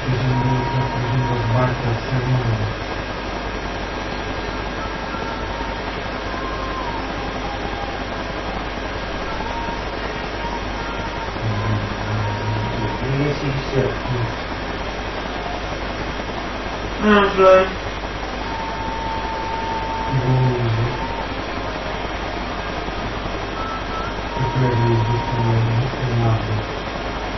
fugindo das barcas sermões. Ajaj. Boże. Poprawił wykonanie.